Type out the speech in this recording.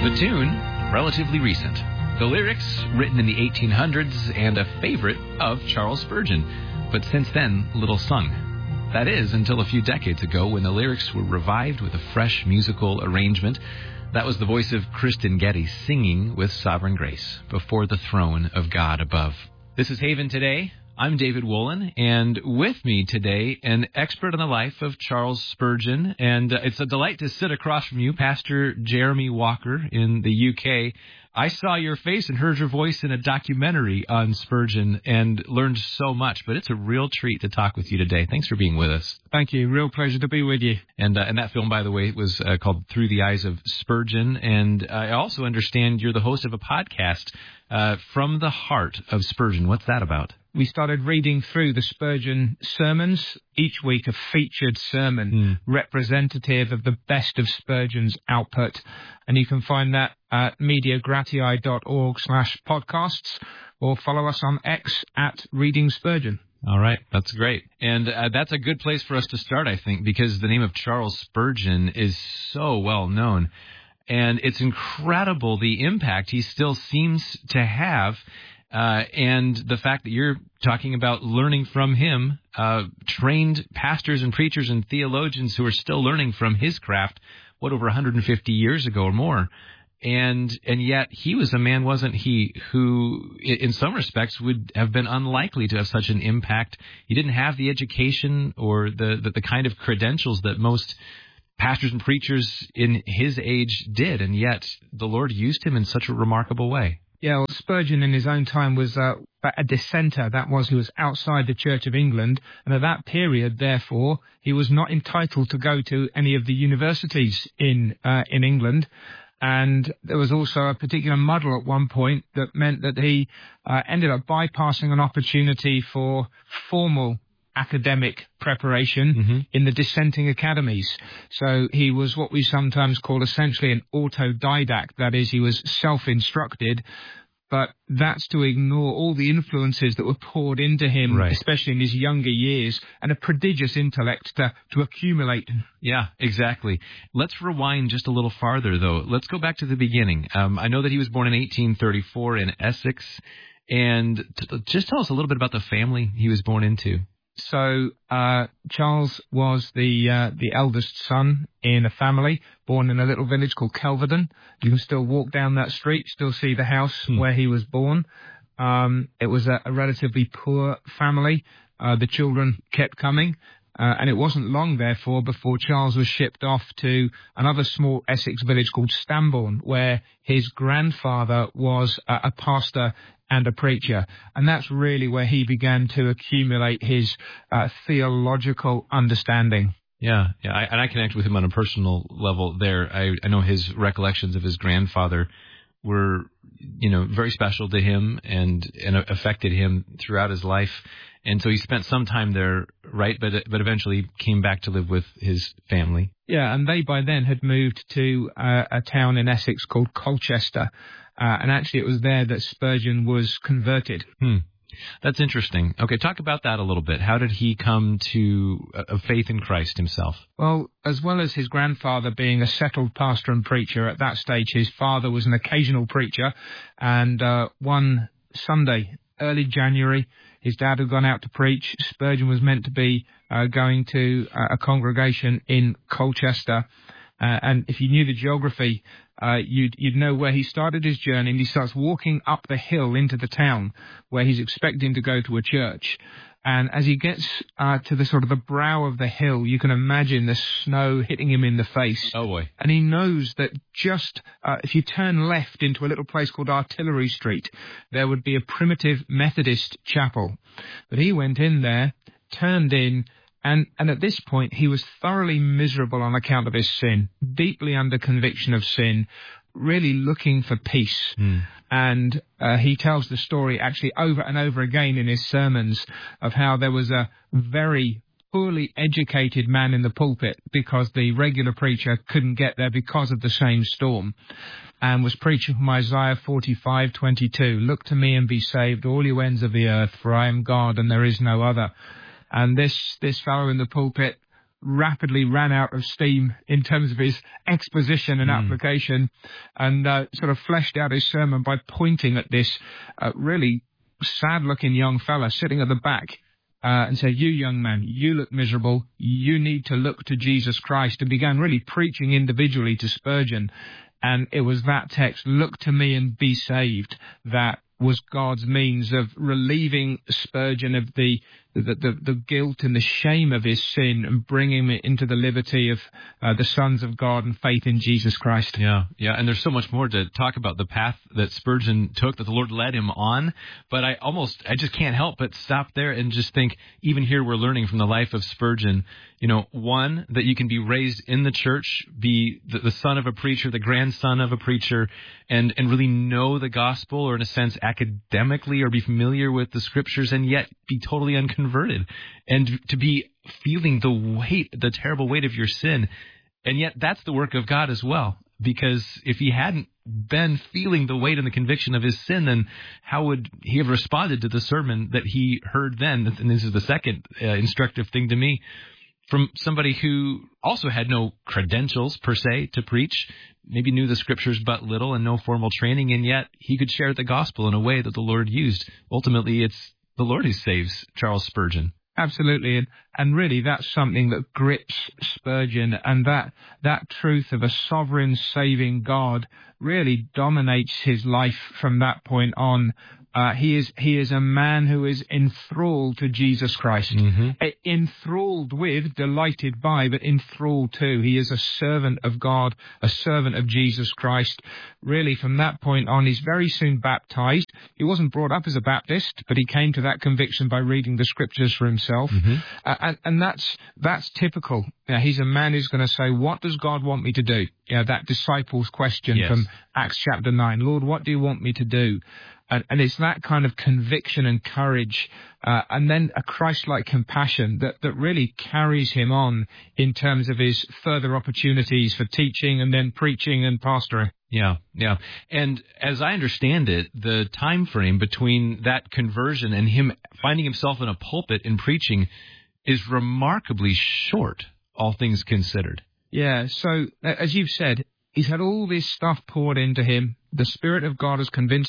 The tune, relatively recent. The lyrics, written in the 1800s and a favorite of Charles Spurgeon, but since then, little sung. That is, until a few decades ago when the lyrics were revived with a fresh musical arrangement. That was the voice of Kristen Getty singing with sovereign grace before the throne of God above. This is Haven Today. I'm David Woolen, and with me today, an expert on the life of Charles Spurgeon. And it's a delight to sit across from you, Pastor Jeremy Walker in the UK. I saw your face and heard your voice in a documentary on Spurgeon and learned so much, but it's a real treat to talk with you today. Thanks for being with us. Thank you. Real pleasure to be with you. And that film, by the way, was called Through the Eyes of Spurgeon. And I also understand you're the host of a podcast, From the Heart of Spurgeon. What's that about? We started reading through the Spurgeon sermons, each week a featured sermon representative of the best of Spurgeon's output. And you can find that at mediagratiae.org/podcasts or follow us on X at Reading Spurgeon. All right. That's great. And that's a good place for us to start, I think, because the name of Charles Spurgeon is so well known. And it's incredible the impact he still seems to have. And the fact that you're talking about learning from him, trained pastors and preachers and theologians who are still learning from his craft, over 150 years ago or more. And yet he was a man, wasn't he, who in some respects would have been unlikely to have such an impact. He didn't have the education or the kind of credentials that most pastors and preachers in his age did. And yet the Lord used him in such a remarkable way. Yeah, well, Spurgeon in his own time was a dissenter. That was, he was outside the Church of England. And at that period, therefore, he was not entitled to go to any of the universities in England. And there was also a particular muddle at one point that meant that he ended up bypassing an opportunity for formal academic preparation in the dissenting academies. So he was what we sometimes call essentially an autodidact. That is, he was self-instructed, but that's to ignore all the influences that were poured into him, especially in his younger years, and a prodigious intellect to accumulate. Yeah, exactly. Let's rewind just a little farther, though. Let's go back to the beginning. I know that he was born in 1834 in Essex, and just tell us a little bit about the family he was born into. So Charles was the eldest son in a family born in a little village called Kelvedon. You can still walk down that street, still see the house where he was born. It was a relatively poor family. The children kept coming. And it wasn't long, therefore, before Charles was shipped off to another small Essex village called Stambourne, where his grandfather was a pastor and a preacher. And that's really where he began to accumulate his theological understanding. Yeah, I connect with him on a personal level there. I know his recollections of his grandfather were, very special to him and affected him throughout his life. And so he spent some time there, right? But eventually came back to live with his family. Yeah, and they by then had moved to a town in Essex called Colchester. And actually it was there that Spurgeon was converted. That's interesting. Okay, talk about that a little bit. How did he come to a faith in Christ himself? Well, as well as his grandfather being a settled pastor and preacher, at that stage his father was an occasional preacher. And one Sunday, early January, his dad had gone out to preach. Spurgeon was meant to be going to a congregation in Colchester. And if you knew the geography, you'd know where he started his journey, and he starts walking up the hill into the town where he's expecting to go to a church. And as he gets to the sort of the brow of the hill, you can imagine the snow hitting him in the face. Oh, boy. And he knows that just if you turn left into a little place called Artillery Street, there would be a primitive Methodist chapel. But he went in there, turned in, and at this point, he was thoroughly miserable on account of his sin, deeply under conviction of sin, really looking for peace. And he tells the story actually over and over again in his sermons of how there was a very poorly educated man in the pulpit because the regular preacher couldn't get there because of the same storm, and was preaching from Isaiah 45:22, "Look to me and be saved, all you ends of the earth, for I am God and there is no other." And this fellow in the pulpit rapidly ran out of steam in terms of his exposition and application, and sort of fleshed out his sermon by pointing at this really sad-looking young fella sitting at the back and said, "You young man, you look miserable. You need to look to Jesus Christ," and began really preaching individually to Spurgeon. And it was that text, "Look to me and be saved," that was God's means of relieving Spurgeon of the guilt and the shame of his sin and bringing him into the liberty of the sons of God and faith in Jesus Christ. Yeah. And there's so much more to talk about the path that Spurgeon took, that the Lord led him on. But I just can't help but stop there and just think, even here we're learning from the life of Spurgeon, one, that you can be raised in the church, be the son of a preacher, the grandson of a preacher, and really know the gospel, or in a sense academically, or be familiar with the scriptures, and yet be totally unconverted, and to be feeling the terrible weight of your sin. And yet that's the work of God as well, because if he hadn't been feeling the weight and the conviction of his sin, then how would he have responded to the sermon that he heard then? And this is the second instructive thing to me, from somebody who also had no credentials per se to preach, maybe knew the scriptures but little and no formal training, and yet he could share the gospel in a way that the Lord used. Ultimately, it's the Lord who saves Charles Spurgeon. Absolutely, and really that's something that grips Spurgeon, and that truth of a sovereign saving God really dominates his life from that point on. He is a man who is enthralled to Jesus Christ. Enthralled with, delighted by, but enthralled to. He is a servant of God, a servant of Jesus Christ. Really, from that point on, he's very soon baptized. He wasn't brought up as a Baptist, but he came to that conviction by reading the scriptures for himself. And that's typical. He's a man who's going to say, "What does God want me to do?" That disciples' question from Acts chapter 9. "Lord, what do you want me to do?" And it's that kind of conviction and courage, and then a Christ-like compassion that really carries him on in terms of his further opportunities for teaching and then preaching and pastoring. Yeah. And as I understand it, the time frame between that conversion and him finding himself in a pulpit and preaching is remarkably short, all things considered. Yeah, so as you've said, he's had all this stuff poured into him. The Spirit of God has convinced